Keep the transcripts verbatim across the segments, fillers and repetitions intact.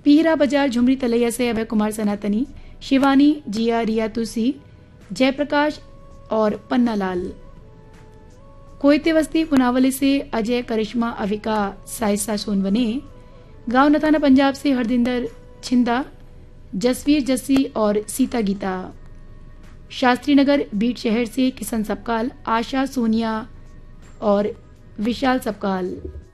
पीहरा बाजार झुमरी तलैया से अभय कुमार सनातनी, शिवानी, जिया, रिया तुलसी, जयप्रकाश और पन्नालाल। कोयते वस्ती पुनावली से अजय, करिश्मा, अविका, साइसा सोनवने। गांव नथाना पंजाब से हरदिंदर छिंदा, जसवीर जस्सी और सीता गीता। शास्त्री नगर बीट शहर से किशन सबकाल, आशा, सोनिया और विशाल सबकाल।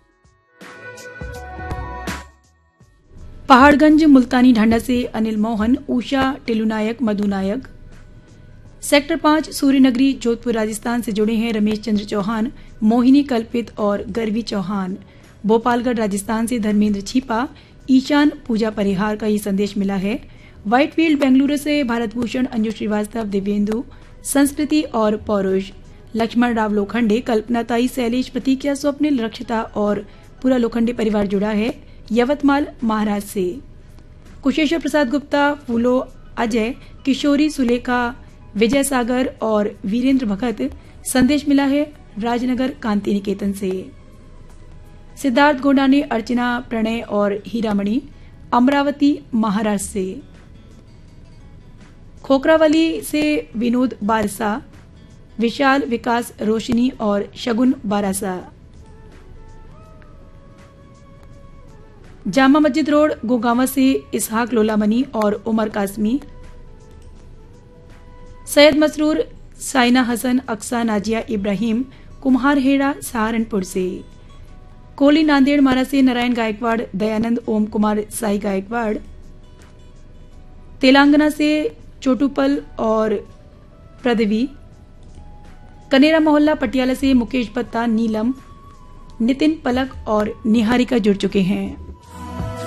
पहाड़गंज मुल्तानी ढांडा से अनिल मोहन, उषा, टिलू नायक, मधु नायक। सेक्टर पांच सूर्यनगरी जोधपुर राजस्थान से जुड़े हैं रमेश चंद्र चौहान, मोहिनी कल्पित और गर्वी चौहान। भोपालगढ़ राजस्थान से धर्मेंद्र छीपा, ईशान, पूजा परिहार का ये संदेश मिला है। व्हाइटफील्ड बेंगलुरु से भारत भूषण, अंजू श्रीवास्तव, दिव्येंदु, संस्कृति और पौरुष। लक्ष्मण राव लोखंडे, कल्पना ताई, शैलेश, प्रतीक्षा, स्वप्निल, रक्षिता और पूरा लोखंडे परिवार जुड़ा है यवतमाल महाराज से। कुशेश्वर प्रसाद गुप्ता, फूलो, अजय, किशोरी, सुलेखा, विजय सागर और वीरेंद्र भगत। संदेश मिला है राजनगर कांति निकेतन से। सिद्धार्थ गोंडाने, अर्चना, प्रणय और हीरामणि, अमरावती महाराष्ट्र से। खोखरावली से विनोद बारसा, विशाल, विकास, रोशनी और शगुन बारासा। जामा मस्जिद रोड गोगावा से इसहाक लोलामनी और उमर कासमी। सैयद मसरूर, साइना हसन, अक्सा, नाजिया, इब्राहिम, कुम्हारहेड़ा सहारनपुर से। कोली नांदेड़ मारा से नारायण गायकवाड़, दयानंद, ओम कुमार, साई गायकवाड़। तेलंगाना से चोटुपल और प्रदवी। कनेरा मोहल्ला पटियाला से मुकेश बत्ता, नीलम, नितिन, पलक और निहारिका जुड़ चुके हैं।